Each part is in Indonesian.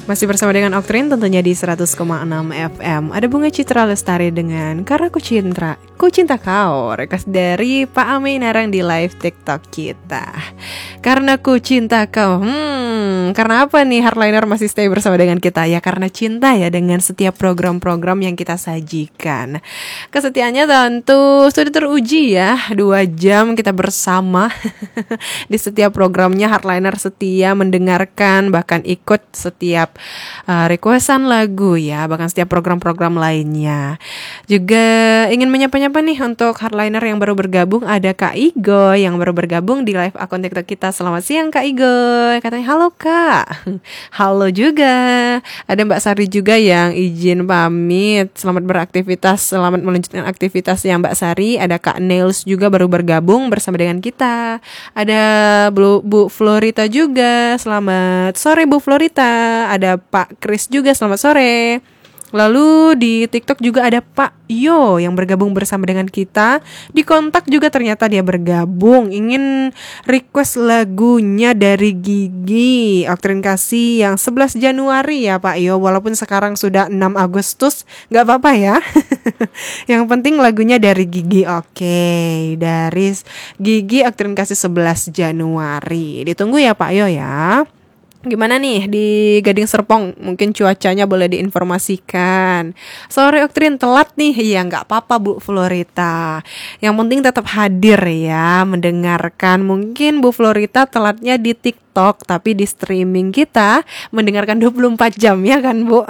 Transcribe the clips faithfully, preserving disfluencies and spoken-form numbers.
Masih bersama dengan Oktrin tentunya di seratus koma enam F M. Ada Bunga Citra Lestari dengan Karena Ku Cinta, Ku Cinta Kau, request dari Pak Ame Narang di live TikTok kita. Karena Ku Cinta Kau. Hmm, karena apa nih Hardliner masih stay bersama dengan kita? Ya karena cinta ya dengan setiap program-program yang kita sajikan. Kesetiaannya tentu sudah teruji ya. Dua jam kita bersama di setiap programnya. Hardliner setia mendengarkan, bahkan ikut setiap uh, requestan lagu ya, bahkan setiap program-program lainnya. Juga ingin menyapa-nyapa nih untuk Hardliner yang baru bergabung. Ada Kak Igo yang baru bergabung di live akun TikTok kita. Selamat siang Kak Igo. Katanya halo Kak. Halo juga. Ada Mbak Sari juga yang izin pamit. Selamat beraktivitas, selamat melanjutkan aktivitas yang Mbak Sari. Ada Kak Nails juga baru bergabung bersama dengan kita. Ada Bu, Bu Florita juga. Selamat sore Bu Florita. Ada Pak Kris juga, selamat sore. Lalu di TikTok juga ada Pak Yo yang bergabung bersama dengan kita. Di kontak juga ternyata dia bergabung, ingin request lagunya dari Gigi Oktrin Kasih yang sebelas Januari ya Pak Yo. Walaupun sekarang sudah enam Agustus, gak apa-apa ya. Yang penting lagunya dari Gigi. Oke, dari Gigi Oktrin Kasih sebelas Januari. Ditunggu ya Pak Yo ya. Gimana nih di Gading Serpong? Mungkin cuacanya boleh diinformasikan. Sore Oktrin telat nih. Iya gak apa-apa Bu Florita. Yang penting tetap hadir ya, mendengarkan. Mungkin Bu Florita telatnya di TikTok, tapi di streaming kita mendengarkan dua puluh empat jam ya kan Bu.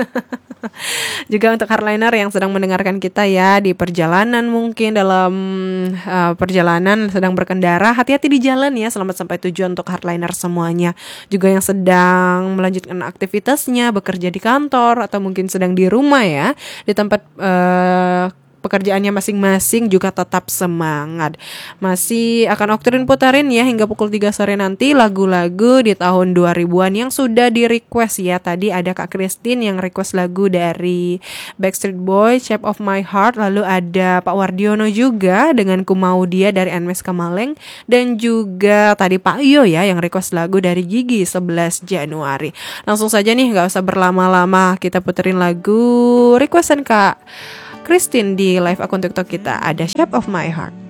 Juga untuk Hardliner yang sedang mendengarkan kita ya di perjalanan, mungkin dalam uh, perjalanan sedang berkendara, hati-hati di jalan ya, selamat sampai tujuan untuk Hardliner semuanya. Juga yang sedang melanjutkan aktivitasnya, bekerja di kantor atau mungkin sedang di rumah ya, di tempat uh, pekerjaannya masing-masing juga tetap semangat. Masih akan Oktrin putarin ya hingga pukul tiga sore nanti lagu-lagu di tahun dua ribuan yang sudah di request ya. Tadi ada Kak Christine yang request lagu dari Backstreet Boys, Shape of My Heart. Lalu ada Pak Wardiono juga dengan Ku Mau Dia dari Anmes Kamaleng. Dan juga tadi Pak Yo ya yang request lagu dari Gigi sebelas Januari. Langsung saja nih gak usah berlama-lama, kita puterin lagu requestan Kak Christine di live akun TikTok kita. Ada Shape of My Heart.